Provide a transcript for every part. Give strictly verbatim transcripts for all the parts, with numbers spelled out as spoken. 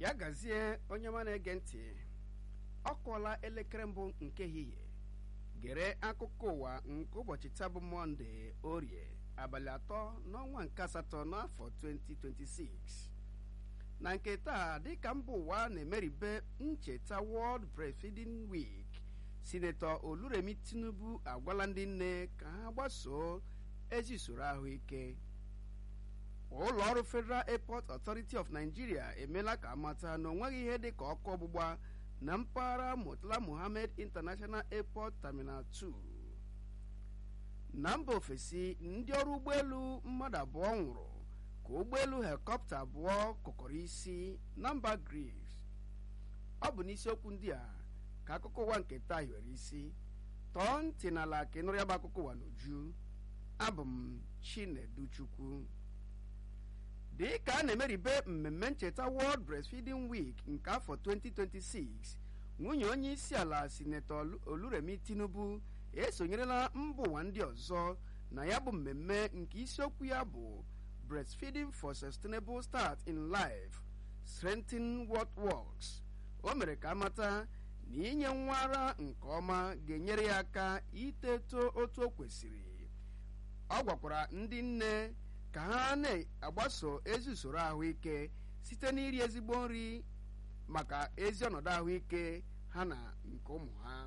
ya gazie onye ma na-ege ntị ọ kụọla elekere mbụ nke ehihie gere akụkọ ụwa nke ụbọchị taa bụ Mọnde Orie abalị atọ n'ọnwa nke asatọ n'afọ twenty twenty-six na nke taa dịka mba ụwa na-emeribe ncheta World Breastfeeding Week, Sinetọ Oluremi Tinubu agwala ndị nne ka ha gbasoo ezi usoro ahụike. Ụlọ ọrụ Federal Airport Authority of Nigeria emeela ka amata na onweghị ihe dị ka ọkụ ọgbụgba na mpaghara Murtala Muhammed International Airport Terminal two. Na mba ofesi, ndị ọrụ ụgbọelu mmadụ abụọ nwụrụ ka ụgbọelu helikọpta abụọ kụkọrọ isi na mba Greece. Ọ bụ n'isiokwu ndị a ka akụkọ ụwa nke taa hiwere isi. Tọọ ntị n'ala ka ị nụrụ ya bụ akụkọ ụwa n'uju. Abụ m Chineduchukwu. Dị ka a na-emeribe mmemme ncheta World Breastfeeding Week nke afọ twenty twenty-six, nwunye onye isi ala Sinetọ Oluremi Tinubu esonyerela mba ụwa ndị ọzọ na ya bụ mmemme nke isiokwu ya bụ Breastfeeding for Sustainable Start in Life, Strengthening What Works. O mere ka amata na inye nwa ara nke ọma ga-enyere ya aka iteto otu o kwesịrị. Ọ gwakwara ndị nne ka ha na-agbaso ezi usoro ahụike site n'iri ezigbo nri maka ezi ọnọdụ ahụike ha na nke ụmụ ha.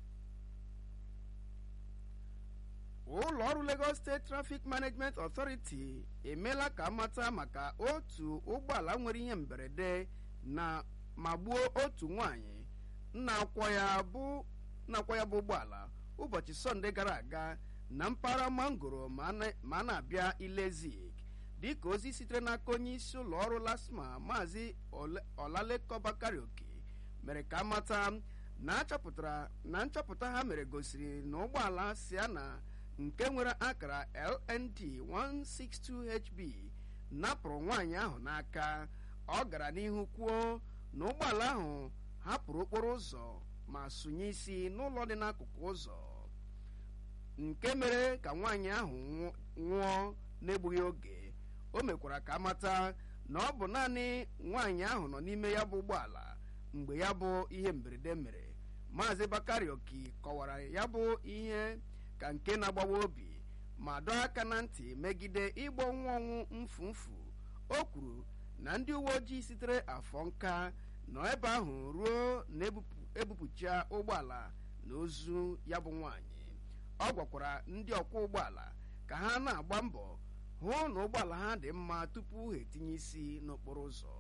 Ụlọ ọrụ Lagos State Traffic Management Authority emeela ka amata maka otu ụgbọala nwere ihe mberede na ma gbuo otu nwanyị na-akwọ ya bụ na-akwọ ya bụ ụgbọala ụbọchị Sọnde gara aga na mpaghara Mangoro ma a na-abịa Ilezik, dịka ozi sitere n'aka onye isi ụlọ ọrụ LASTMA Maazị Olaleko Bakarioke mere ka amata na achọpụtara na nchọpụta ha mere gosiri na ụgbọala Sienna nke nwere akara L N D one six two H B napụrụ nwaanyị ahụ n'aka. Ọ gara n'ihu kwuo na ụgbọala ahụ hapụrụ okporo ụzọ ma sụnye isi n'ụlọ dị n'akụkụ ụzọ, nke mere ka nwaanyị ahụ nwụọ n'egbughị oge. O mekwara ka amata na ọ bụ naanị nwaanyị ahụ nọ n'ime ya bụ ụgbọala mgbe ya bụ ihe mberede mere. Maazị Bakarioke kọwara ya bụ ihe ka nke na-agbawa obi ma dọọ aka na ntị megide ịgbọ nwa ọnwụ mfumfu. O kwuru na ndị uwe ojii sitere afọ nka nọ ebe ahụ ruo na ebupụcha ụgbọala na ozu ya bụ nwaanyị. Ọ gwakwara ndị ọkwọ ụgbọala ka ha na-agba mbọ hụ na ụgbọala ha dị mma tupu ha etinye isi n'okporo ụzọ.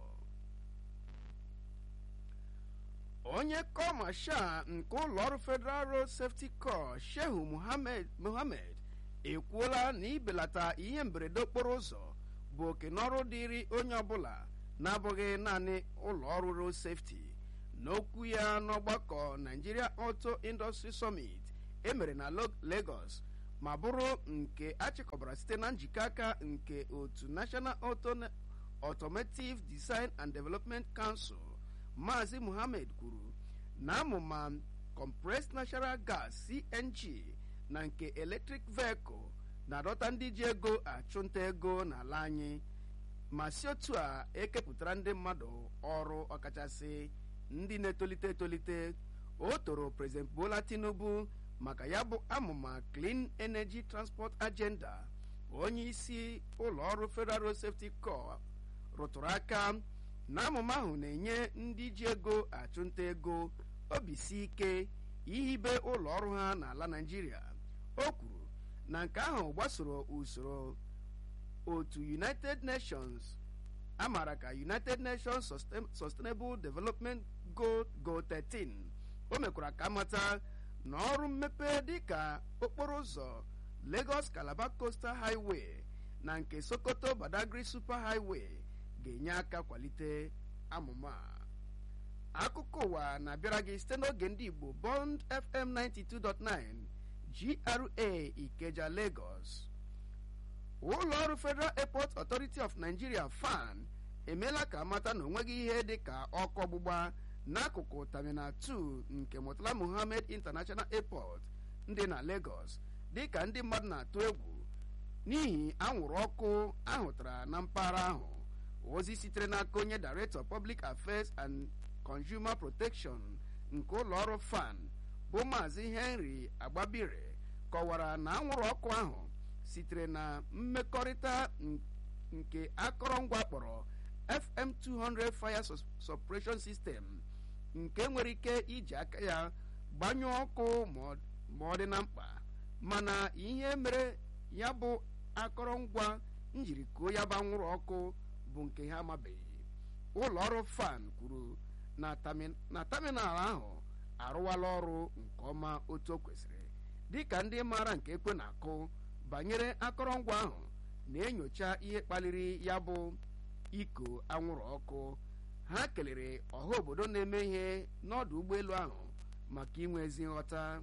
Onye kọmasha nke ụlọ ọrụ Federal Road Safety Corps Shehu Mohammed ekwuola na ibelata ihe mberede okporo ụzọ bụ oke n'ọrụ dịrị onye ọbụla na-abụghị naanị ụlọ ọrụ Road Safety. N'okwu ya n'ọgbakọ Nigeria Auto Industry Summit emere na Lagos ma bụrụ nke achịkọbara site na njikọ aka nke otu National Automotive Design and Development Council, Maazị Mohammed kwuru na amụma compressed natural gas C N G na nke electric vehicle na-adọta ndị ji ego achụnta ego n'ala anyị ma si otu a ekepụtara ndị mmadụ ọrụ ọkachasị ndị na-etolite etolite. O toro President Bola Tinubu maka ya bụ amụma Clean Energy Transport Agenda. Onye isi ụlọ ọrụ Federal Road Safety Corps rụtụrụ aka na amụma ahụ na-enye ndị ji ego achụnta ego obisi ike ihibe ụlọ ọrụ ha n'ala Naịjirịa. O kwuru na nke ahụ gbasoro usoro otu United Nations amara ka United Nations Sustainable Development Goal Goal thirteen. O mekwara ka amata na ọrụ mmepe dịka okporo ụzọ Lagos Calabar Coastal Highway na nke Sokoto Badagry Super Highway ga-enye aka kwalite amụma. Akụkọ ụwa na-abịara gị site n'oge ndị Igbo Bond F M ninety-two point nine G R A Ikeja, Lagos. Ụlọ ọrụ Federal Airport Authority of Nigeria FAN emeela ka amata na onweghị ihe dị ka ọkụ ọgbụgba n'akụkụ Terminal two nke Murtala Muhammed International Airport ndị na Lagos, dịka ndị mmadụ na-atụ egwu n'ihi anwụrụ ọkụ ahụtara na mpaghara ahụ. ozi sitere n'aka onye Director Public Affairs and Consumer Protection nke ụlọọrụ fan bụ Maazị Henry Agbabire kọwara na anwụrụ ọkụ ahụ sitere na mmekọrịta nke akọrọngwa kpọrọ F M two hundred Fire Suppression System nke nwere ike iji aka ya gbanyụọ ọkụ ma ọ dị na mkpa, mana ihe mere ya bụ akọrọngwa njirikọ ya bụ anwụrụ ọkụ bụ nke ha amabeghị. Ụlọọrụ fan kwuru na taminal ahụ arụwala ọrụ nke ọma otu o kwesịrị, dịka ndị maara nke ekwe na-akụ banyere akọrọngwa ahụ na-enyocha ihe kpaliri ya bụ iko anwụrụ ọkụ. Ha kelere ọha obodo na-eme ihe n'ọdụ ụgbọelu ahụ maka inwe ezi nghọta.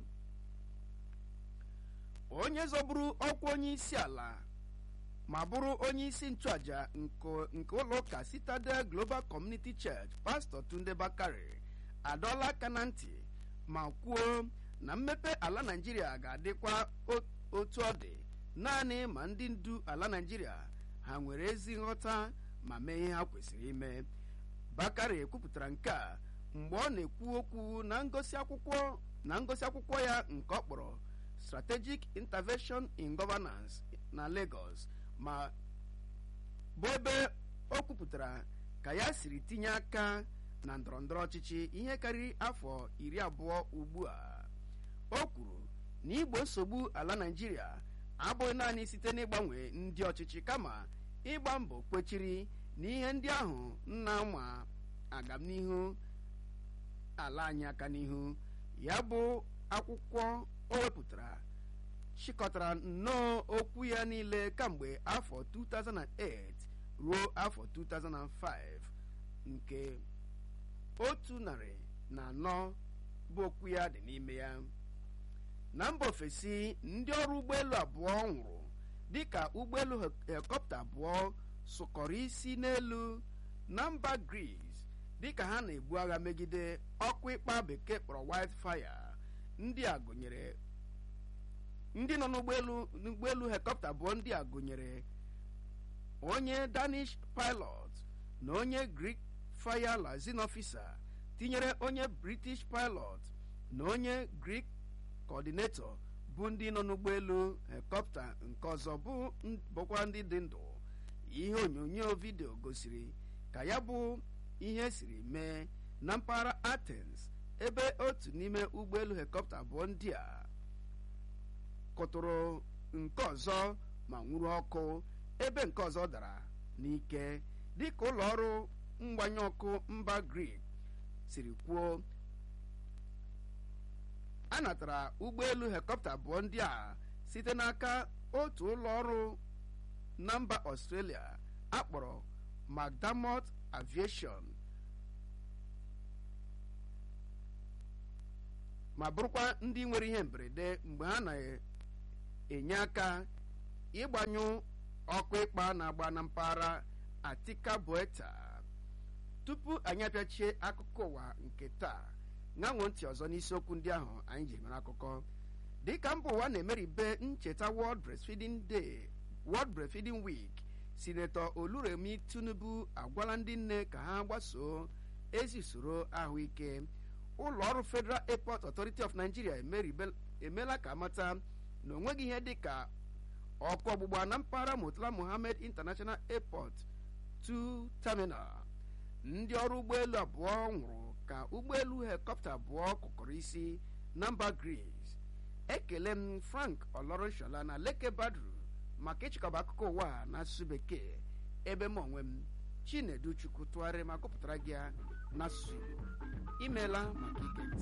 Onye zọburu ọkwa onye isi ala ma bụrụ onye isi nchụaja nke ụlọ ụka Citadel Global Community Church, Pastor Tunde Bakare adọla aka na ntị ma kwuo na mmepe ala Naịjirịa ga-adịkwa otu ọ dị naanị ma ndị ndu ala Naịjirịa ha nwere ezi nghọta ma mee ihe ha kwesịrị ime. Bakare kwupụtara nke a mgbe ọ na-ekwu okwu na ngosi akwụkwọ na ngosi akwụkwọ ya nke ọ kpọrọ Strategic Intervention in Governance na Lagos, ma bụ ebe o kwupụtara ka ya siri tinye aka na ndọrọndọrọ ọchịchị ihe karịrị afọ iri abụọ ugbu a. O kwuru na igbo nsogbu ala Naịjirịa abụghị naanị site n'ịgbanwe ndị ọchịchị, kama ịgba mbọ kwechiri na ihe ndị ahụ nna ma agamnihu ala anyị aka n'ihu. Ya bụ akwụkwọ o wepụtara chịkọtara nnọọ okwu ya niile kamgbe afọ two thousand eight ruo afọ two thousand five, nke otu narị na anọ bụ okwu ya dị n'ime ya. Na mba ofesi, ndị ọrụ ụgbọelu abụọ nwụrụ dịka ụgbọelu helikọpta abụọ sụkọrọ isi n'elu na mba Greece dịka ha na-ebu agha megide ọkụ ịkpa bekee kpọrọ wildfire. Ndị a gụnyere ndị nọ n'ụgbọelu helikọpta abụọ ndị a gụnyere onye Danish pilot na onye Greek fire liaison officer, tinyere onye British pilot na onye Greek coordinator bụ ndị nọ n'ụgbọelu helikọpta nke ọzọ bụ bụkwa ndị dị ndụ. Ihe onyonyo vidio gosiri ka ya bụ ihe siri mee na mpaghara Athens, ebe otu n'ime ụgbọelu helikọpta abụọ ndị a kụtụrụ nke ọzọ ma nwụrụ ọkụ, ebe nke ọzọ dara n'ike, dịka ụlọ ọrụ mgbanye ọkụ mba Greek siri kwuo. A natara ụgbọelu helikọpta abụọ ndị a site n'aka otu ụlọ ọrụ na mba Australia akpọrọ McDermott Aviation ma bụrụkwa ndị nwere ihe mberede mgbe ha na-enye aka ịgbanyụ ọkụ ịkpa na-agba na mpaghara Atika Boeta. Tupu anyị apịachie akụkọ ụwa nke taa, ṅanwụ ntị ọzọ n'isiokwu ndị ahụ anyị ji mere akụkọ. Dịka mba ụwa na-emeribe ncheta World Breastfeeding Day, World Breastfeeding Week, Sinetọ Oluremi Tinubu agwala ndị nne ka ha gbasoo ezi usoro ahụike. Ụlọ ọrụ Federal Airport Authority of Nigeria emeela ka amata na onweghị ihe dịka ọkụ ọgbụgba na mpaghara Murtala Mohammed International Airport two Terminal. Ndị ọrụ ụgbọelu abụọ nwụrụ ka ụgbọelu helikọpta abụọ kụkọrọ isi na mba Greece. Ekele m Frank Oloroshola na Leke Badru maka ịchịkọba akụkọ ụwa n'asụsụ Bekee, ebe m onwe m Chinedu Chukwu tụgharịrị ma gụpụtara gị ya n'asụsụ Igbo. Imeela maka ige ntị.